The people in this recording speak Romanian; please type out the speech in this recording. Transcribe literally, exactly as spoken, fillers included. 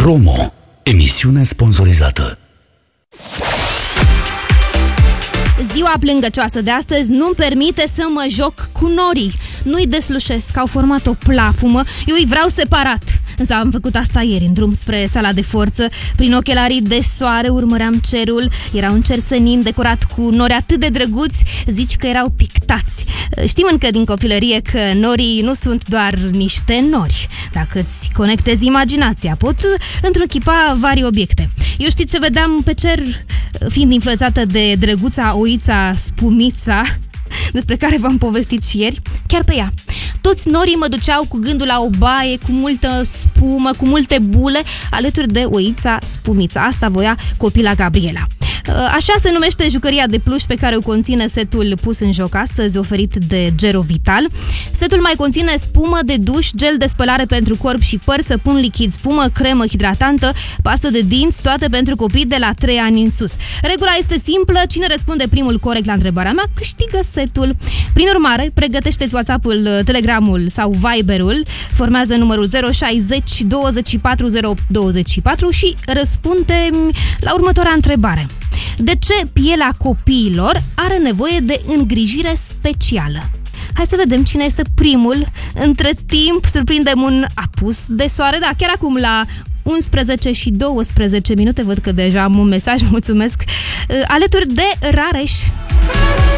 Promo. Emisiune sponsorizată. Ziua plângăcioasă de astăzi nu-mi permite să mă joc cu norii. Nu-i deslușesc, au format o plapumă, eu îi vreau separat. Însă am făcut asta ieri în drum spre sala de forță. Prin ochelarii de soare urmăream cerul. Era un cer senin decorat cu nori atât de drăguți, zici că erau pictați. Știm încă din copilărie că norii nu sunt doar niște nori. Dacă îți conectezi imaginația, pot întruchipa vari obiecte. Eu știi ce vedeam pe cer, fiind influențată de drăguța oița Spumița, despre care v-am povestit și ieri, chiar pe ea. Toți norii mă duceau cu gândul la o baie cu multă spumă, cu multe bule, alături de oița Spumița. Asta voia copila Gabriela. Așa se numește jucăria de pluș pe care o conține setul pus în joc astăzi, oferit de Gero Vital. Setul mai conține spumă de duș, gel de spălare pentru corp și păr, săpun lichid, spumă, cremă hidratantă, pastă de dinți, toate pentru copii de la trei ani în sus. Regula este simplă, cine răspunde primul corect la întrebarea mea câștigă setul. Prin urmare, pregătește-ți WhatsApp-ul, Telegramul sau Viber-ul, formează numărul zero șase zero douăzeci și patru zero opt douăzeci și patru și răspunde la următoarea întrebare. De ce pielea copiilor are nevoie de îngrijire specială? Hai să vedem cine este primul. Între timp, surprindem un apus de soare. Da, chiar acum la unsprezece și douăsprezece minute, văd că deja am un mesaj, mulțumesc, alături de Rareș.